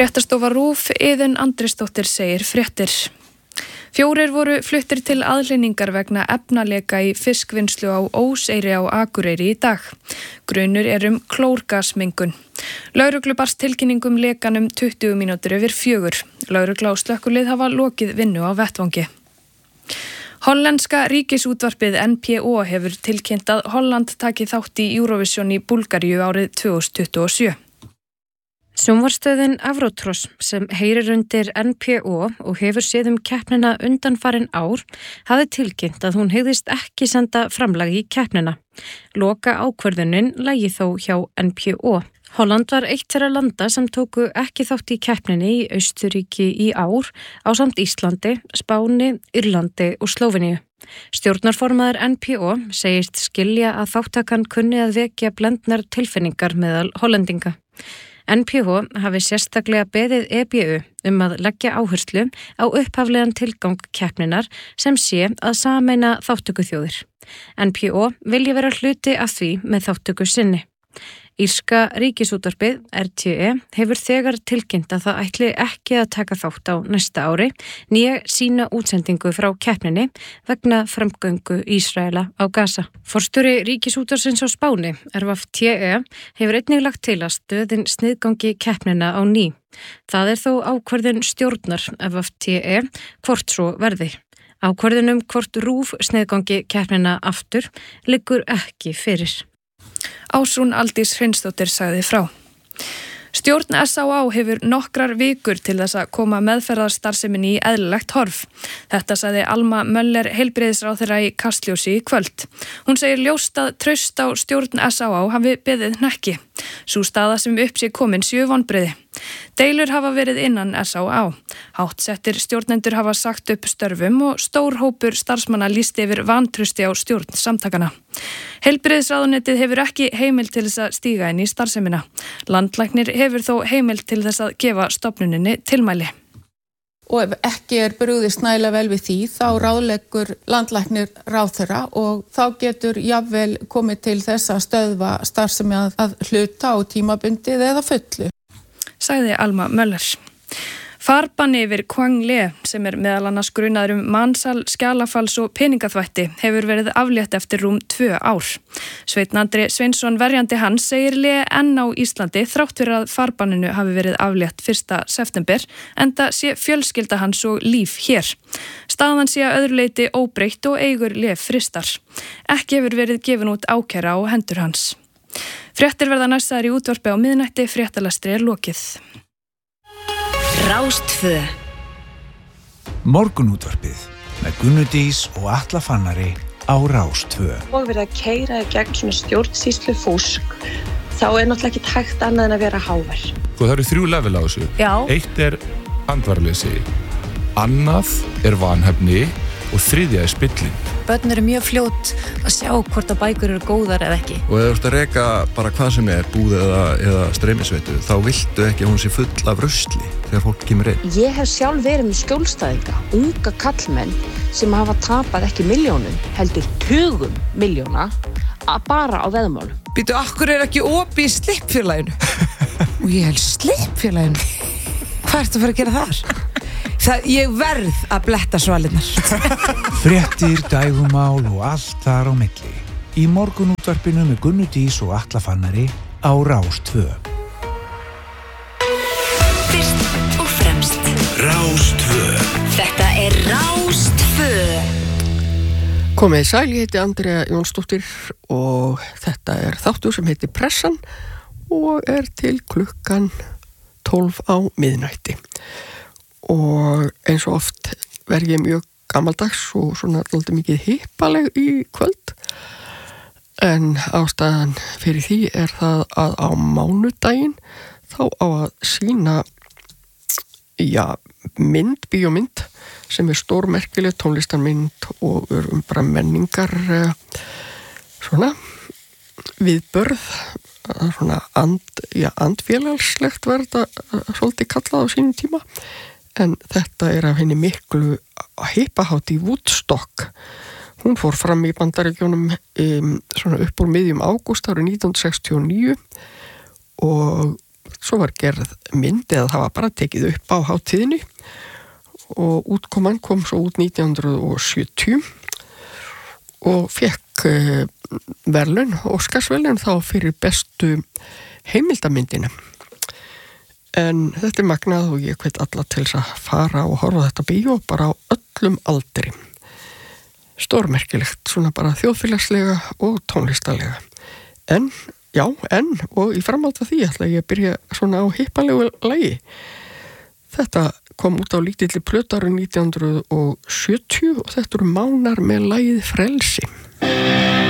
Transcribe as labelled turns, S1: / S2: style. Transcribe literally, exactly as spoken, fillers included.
S1: Fréttastofa RÚV, Iðunn Andrésdóttir segir fréttir. Fjórir voru fluttir til aðhlynningar vegna efnaleka í fiskvinnslu á Óseyri á Akureyri í dag. Grunur er um klórgasmengun. Lögreglu barst tilkynning um lekann um tuttugu mínútur yfir fjögur. Lögregla og slökkvilið hafa lokið vinnu á vettvangi. Hollenska ríkisútvarpið N P O hefur tilkynnt að Holland taki þátt í Eurovision í Búlgaríu árið tvö þúsund tuttugu og sjö.
S2: Sjónvarpsstöðin Avrotros sem heyrir undir N P O og hefur séð um keppnina undanfarin ár hafði tilkynnt að hún hygðist ekki senda framlag í keppnina. Loka ákvörðunin lægi þó hjá N P O. Holland var eitt þeirra landa sem tóku ekki þátt í keppninni í Austurríki í ár ásamt Íslandi, Spáni, Írlandi og Slóveníu. Stjórnarformaður N P O segist skilja að þáttakan kunni að vekja blendnar tilfinningar meðal hollendinga. N P O hafi sérstaklega beðið E B U um að leggja áherslu á upphaflegan tilgang keppninar sem sé að sameina þátttökuþjóðir. N P O vilji vera hluti af því með þátttöku sinni. Írska ríkisútvarpið R T E hefur þegar tilkynnt að það ætli ekki að taka þátt á næsta ári né sína útsendingu frá keppninni vegna framgöngu Ísraela á Gaza. Forstjóri ríkisútvarpsins á Spáni, R V T E, hefur einnig lagt til að stöðin sniðgangi keppnina á ný. Það er þó ákvörðun stjórnar R V T E hvort svo verði. Ákvörðun um hvort RÚV sniðgangi keppnina aftur liggur ekki fyrir.
S1: Ásrún Aldís Hreinsdóttir sagði frá. Stjórn S á á hefur nokkrar vikur til þess að koma meðferðarstarfseminni í eðlilegt horf. Þetta sagði Alma Möller heilbrigðisráðherra í Kastljósi í kvöld. Hún segir ljóst að traust á stjórn S á á hafi beðið hnekki. Sú staða sem upp sé komin séu vonbrigði. Deilur hafa verið innan S á á. Háttsettir stjórnendur hafa sagt upp störfum og stór hópur starfsmanna lýsti yfir vantrausti á stjórn samtakana. Heilbrigðisráðuneytið hefur ekki heimild til þess að stíga inn í starfsemina. Landlæknir hefur þó heimild til þess að gefa stofnuninni tilmæli.
S3: Og ef ekki er brugðist nægilega vel við því, þá ráðleggur landlæknir ráðherra og þá getur jafnvel komið til þess að stöðva starfsemi að, að hluta á tímabundið eða fullu.
S1: Sagði Alma Möller. Farbann yfir Quang Le, sem er meðal annars grunaður um mansal, skjalafals og peningaþvætti, hefur verið aflétt eftir rúm tvö ár. Sveinn Andri Sveinsson, verjandi hans, segir Le enn á Íslandi þrátt fyrir að farbanninu hafi verið aflétt fyrsta september, enda sé fjölskylda hans og líf hér. Staðan sé að öðru leyti óbreytt og eigur Le fristar. Ekki hefur verið gefin út ákæra á hendur hans. Fréttir verða næstaðar í útvarpi á miðnætti, fréttalestri er lokið.
S4: Rástvö.
S5: Morgunútvarpið með Gunnu Dís og Atla Fannari á Rástvö.
S6: Og verið að keyra í gegn svona stjórnsýslu fúsk, þá er náttúrulega ekki hægt annað en að vera hávær.
S7: Og það eru þrjú level á þessu.
S6: Já.
S7: Eitt er andvaraleysi, annað er vanhæfni og þriðja er spilling.
S8: Börn eru mjög fljót að sjá hvort að bækur eru góðar eða ekki.
S9: Og ef þú ert að reka bara hvað sem er, búð eða, eða streymisveitu, þá viltu ekki að hún sé full af rusli þegar fólk kemur inn.
S10: Ég hef sjálf verið með skjólstæðinga, unga kallmenn sem hafa tapað ekki milljónum, heldur tugum milljóna bara á veðmálum.
S11: Býtu, akkur er ekki opið í slippfélaginu? Og ég held slippfélaginu? Hvað ertu að fara að gera þar? Það, ég verð að bletta svalinnar.
S5: Fréttir, dægumál og allt þar á milli. Í morgunútvarpinu með Gunnu Dís og Atla Fannari á Rástvö.
S4: Fyrst og fremst
S12: Rástvö.
S4: Þetta er Rástvö.
S13: Komið sæl, ég heiti Andrea Jónsdóttir og þetta er þáttur sem heitir Pressan og er til klukkan tólf á miðnætti. Og eins og oft verð ég mjög gamaldags og svona alltaf mikið hippaleg í kvöld. En ástæðan fyrir því er það að á mánudaginn þá á að sýna já, mynd, bíómynd sem er stórmerkileg tónlistarmynd og um bara menningar svona viðbörð, svona and, já, andfélagslegt verða svolítið kallað á sínum tíma. En þetta er af henni miklu hippahátt í Woodstock. Hún fór fram í Bandaríkjunum um, svona upp úr miðjum ágúst árið nítján hundruð sextíu og níu og svo var gerð mynd eða það var bara tekið upp á hátíðinni og útkoman kom svo út nítján hundruð sjötíu og fekk uh, verðlaun, Óskarsverðlaun þá fyrir bestu heimildamyndina. En þetta er magnað og ég hvet alla til þess að fara og horfa þetta bíó bara á öllum aldri. Stórmerkilegt, svona bara þjóðfélagslega og tónlistarlega. En, já, en, og í framhaldi af því ætla ég að byrja svona á hippalegu lagi. Þetta kom út á lítilli plötu árið nítján hundruð sjötíu og þetta eru Mánar með lagið Frelsi.